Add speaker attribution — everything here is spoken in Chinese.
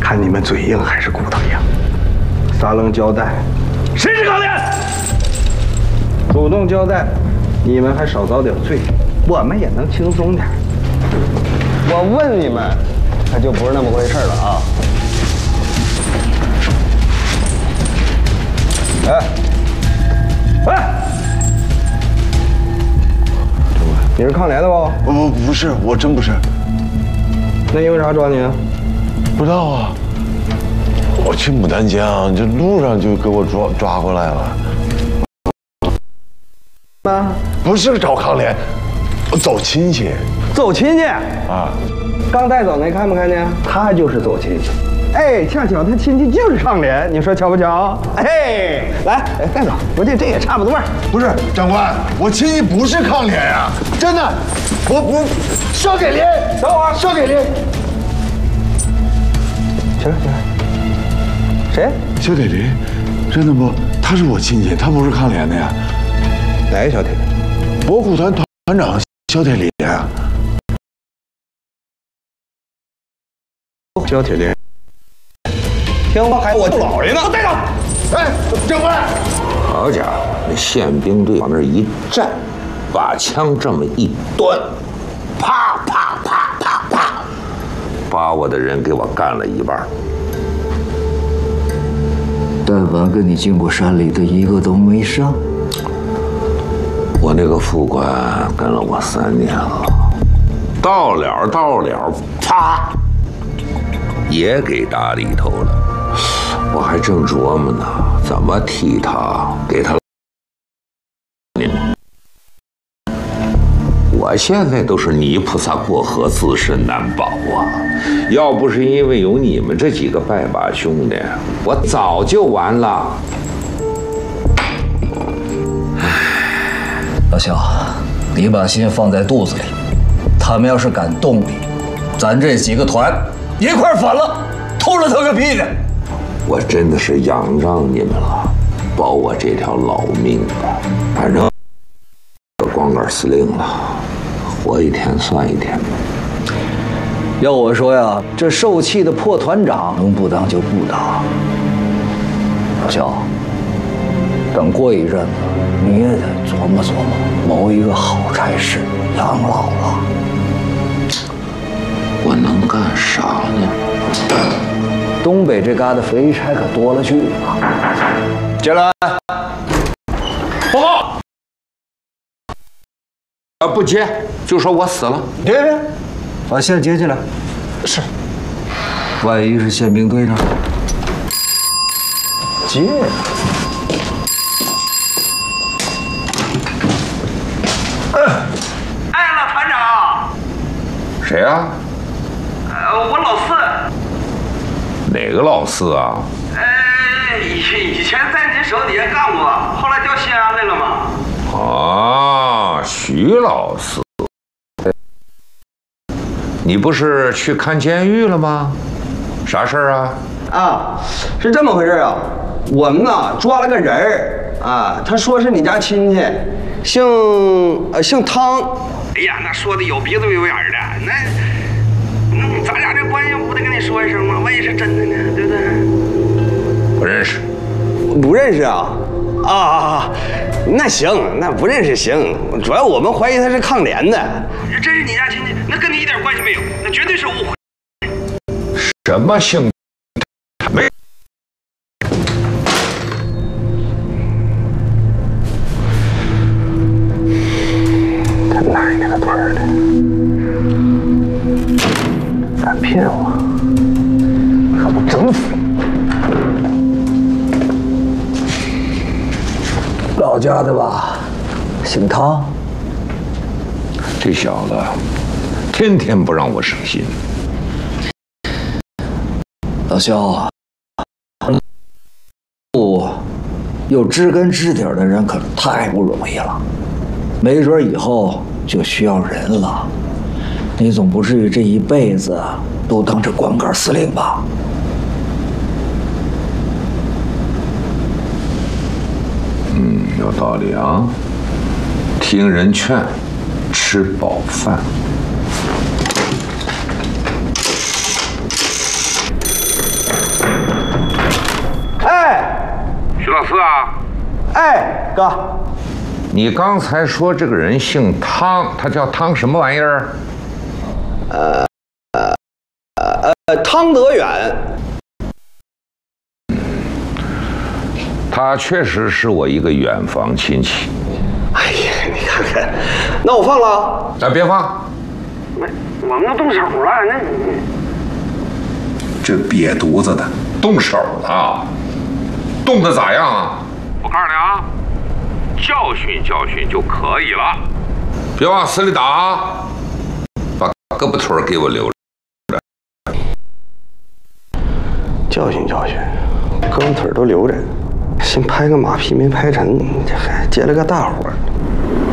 Speaker 1: 看你们嘴硬还是骨头硬。撒楞交代，谁是抗联？主动交代，你们还少遭点罪，我们也能轻松点。
Speaker 2: 我问你们，那就不是那么回事了啊！哎，你是抗联的不？
Speaker 3: 不是，我真不是。
Speaker 1: 那因为啥抓你啊？
Speaker 3: 不知道啊。我去牡丹江，这路上就给我抓过来了。
Speaker 1: 啊？
Speaker 3: 不是找抗联，我走亲戚。
Speaker 1: 走亲戚
Speaker 3: 啊？
Speaker 1: 刚带走那看没看见？他就是走亲戚。哎，恰巧他亲戚就是抗联，你说巧不巧？哎，来，带走。不对，这也差不多。
Speaker 3: 不是长官，我亲戚不是抗联呀，真的。我肖给林，等会儿肖给林。
Speaker 1: 行了。谁？
Speaker 3: 肖铁林，真的不？他是我亲戚，他不是抗联的呀。
Speaker 1: 哪个小铁林？
Speaker 3: 博古团团长肖铁林呀。
Speaker 1: 肖铁林。听说还我老爷呢，带走！
Speaker 3: 哎，长官，
Speaker 4: 好家伙，那宪兵队往那儿一站，把枪这么一端，啪啪啪啪啪，把我的人给我干了一半。
Speaker 5: 但凡跟你进过山里的一个都没上。
Speaker 4: 我那个副官跟了我3年了，到了，啪，也给打里头了。我还正琢磨呢，怎么替他给他。我现在都是泥菩萨过河，自身难保啊！要不是因为有你们这几个拜把兄弟，我早就完了。
Speaker 5: 老肖，你把心放在肚子里，他们要是敢动你，咱这几个团一块反了，偷了他个屁的！
Speaker 4: 我真的是仰仗你们了，保我这条老命吧。反正光杆司令了，活一天算一天吧。
Speaker 5: 要我说呀，这受气的破团长能不当就不当。老肖，等过一阵子，你也得琢磨琢磨，谋一个好差事养老了。
Speaker 4: 我能干啥呢？
Speaker 5: 东北这旮瘩肥差可多了去了。
Speaker 1: 接来，
Speaker 4: 报告。不接就说我死了。
Speaker 5: 别，把线接进来。是。万一是宪兵队呢？接。
Speaker 6: 老团长。
Speaker 4: 谁呀？
Speaker 6: 我老四。
Speaker 4: 哪个老四啊？
Speaker 6: 以前在您手底下干过，后来调西安来了嘛。
Speaker 4: 啊，徐老四，你不是去看监狱了吗？啥事儿啊？
Speaker 1: 啊，是这么回事啊。我们呐抓了个人儿啊，他说是你家亲戚，姓汤。
Speaker 6: 哎呀，那说的有鼻子有眼的，那咱俩这关系不得跟你说一声吗？万一是真的呢，对不对？
Speaker 4: 不认识。
Speaker 1: 不认识啊？啊，那行，那不认识行。主要我们怀疑他是抗联的。
Speaker 6: 真是你家亲戚，那跟你一点关系没有，那绝对是误会。
Speaker 4: 什么姓？没。
Speaker 1: 他奶奶个腿儿的！敢骗我，可不整死你！
Speaker 5: 老家的吧，姓汤。
Speaker 4: 这小子天天不让我省心。
Speaker 5: 老肖，有知根知底的人可太不容易了，没准以后就需要人了。你总不至于这一辈子都当着光杆司令吧？
Speaker 4: 有道理啊，听人劝，吃饱饭。
Speaker 1: 哥，
Speaker 4: 你刚才说这个人姓汤，他叫汤什么玩意儿？
Speaker 1: 汤德远。
Speaker 4: 他确实是我一个远房亲戚。
Speaker 1: 哎呀，你看看，那我放了。
Speaker 4: 咱别放。
Speaker 6: 我们都动手了，那
Speaker 4: 这瘪犊子的动手了，动的咋样啊？我告诉你啊，教训教训就可以了，别往死里打啊！把胳膊腿给我留着。
Speaker 1: 教训教训，胳膊腿都留着，先拍个马屁没拍成，这还接了个大活。